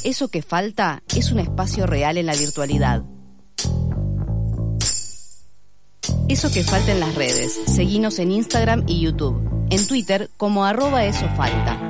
Eso que falta es un espacio real en la virtualidad. Eso que falta en las redes. Seguinos en Instagram y YouTube. En Twitter como @esofalta.